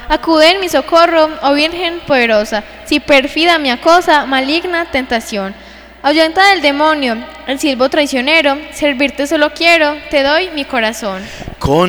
Acude en mi socorro, oh Virgen poderosa, si pérfida me acosa, maligna tentación. Ahuyenta del demonio, el silbo traicionero, servirte solo quiero, te doy mi corazón. Con